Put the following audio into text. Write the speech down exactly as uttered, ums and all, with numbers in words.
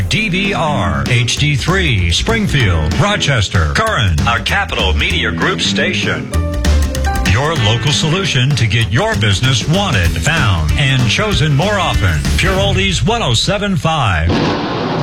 to D V R, H D three, Springfield, Rochester, Curran, a Capital Media Group station. Your local solution to get your business wanted, found, and chosen more often. Pure Oldies one oh seven point five.